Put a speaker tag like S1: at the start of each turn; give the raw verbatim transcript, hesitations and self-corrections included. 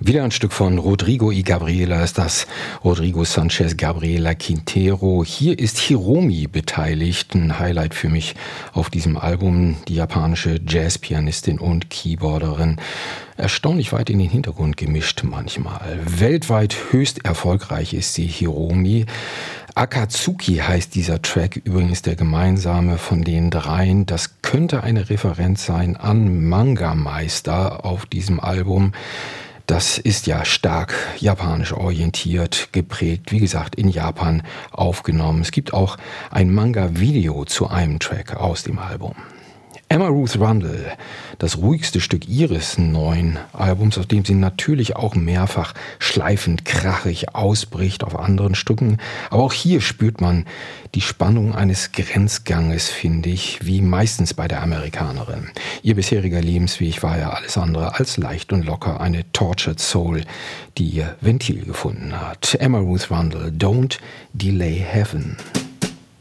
S1: Wieder ein Stück von Rodrigo y Gabriela ist das. Rodrigo Sanchez Gabriela Quintero. Hier ist Hiromi beteiligt. Ein Highlight für mich auf diesem Album. Die japanische Jazzpianistin und Keyboarderin. Erstaunlich weit in den Hintergrund gemischt manchmal. Weltweit höchst erfolgreich ist sie, Hiromi. Akatsuki heißt dieser Track, übrigens der gemeinsame von den dreien. Das könnte eine Referenz sein an Manga Meister auf diesem Album. Das ist ja stark japanisch orientiert, geprägt, wie gesagt, in Japan aufgenommen. Es gibt auch ein Manga-Video zu einem Track aus dem Album. Emma Ruth Rundle, das ruhigste Stück ihres neuen Albums, auf dem sie natürlich auch mehrfach schleifend krachig ausbricht auf anderen Stücken. Aber auch hier spürt man die Spannung eines Grenzganges, finde ich, wie meistens bei der Amerikanerin. Ihr bisheriger Lebensweg war ja alles andere als leicht und locker, eine Tortured Soul, die ihr Ventil gefunden hat. Emma Ruth Rundle, Don't Delay Heaven.